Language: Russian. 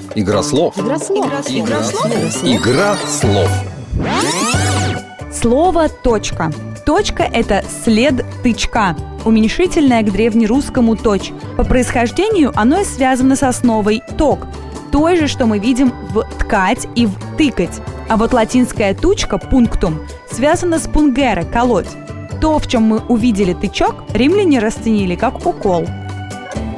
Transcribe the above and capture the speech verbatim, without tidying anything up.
Игра слов. Игра слов. Игра слов. Игра слов. Слово «точка». Точка – это след тычка, уменьшительное к древнерусскому «точь». По происхождению оно связано с основой «ток», той же, что мы видим в «ткать» и в «тыкать». А вот латинская «тучка» – «пунктум» связана с «пунгere» – «колоть». То, в чем мы увидели тычок, римляне расценили как укол.